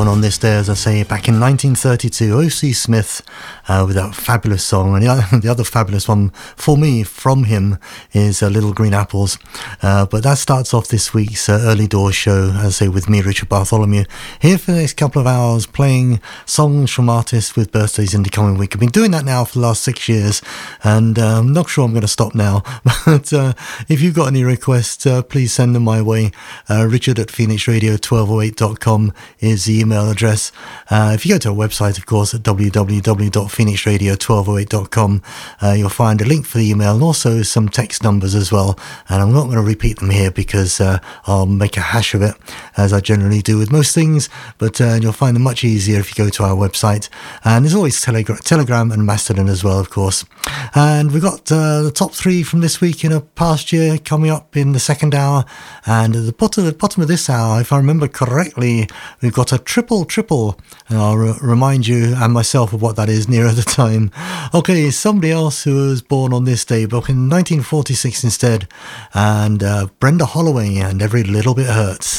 born on this day, as I say, back in 1932. O.C. Smith with that fabulous song. And the other fabulous one for me from him is Little Green Apples. But that starts off this week's early door show, as I say, with me, Richard Bartholomew, here for the next couple of hours, playing songs from artists with birthdays in the coming week. I've been doing that now for the last 6 years, and I'm not sure I'm going to stop now. But if you've got any requests, please send them my way. Richard at phoenixradio1208.com is the email address. If you go to our website, of course, at www.phoenixradio1208.com, you'll find a link for the email and also some text numbers as well. And I'm not going to repeat them here because I'll make a hash of it, as I generally do with most things. But you'll find them much easier if you go to our website. And there's always Telegram and Mastodon as well, of course. And we've got the top three from this week in a past year coming up in the second hour. And at the bottom of this hour, if I remember correctly, we've got a triple. And I'll remind you and myself of what that is nearer the time. Okay, somebody else who was born on this day, but in 1946 instead. And Brenda Holloway and Every Little Bit Hurts.